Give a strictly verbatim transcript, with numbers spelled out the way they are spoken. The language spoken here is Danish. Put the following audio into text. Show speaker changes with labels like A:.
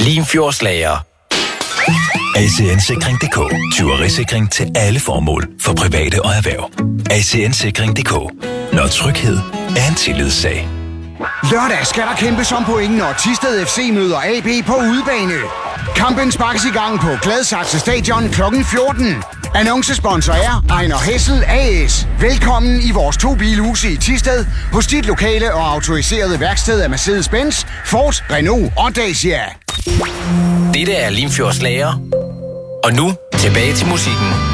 A: Limfjordslager.
B: A C N Sikring punktum d k. Tyverisikring til alle formål for private og erhverv. A C N Sikring punktum d k. Når tryghed er en tillidssag.
C: Lørdag skal der kæmpes om point, når Thisted F C møder A B på udebane. Kampen sparkes i gang på Gladsaxe Stadion klokken fjorten. Annoncesponsor er Ejner Hessel A S. Velkommen i vores to bilhuse i Thisted, hos dit lokale og autoriserede værksted af Mercedes-Benz, Ford, Renault og Dacia.
A: Dette er Limfjordslager. Og nu tilbage til musikken.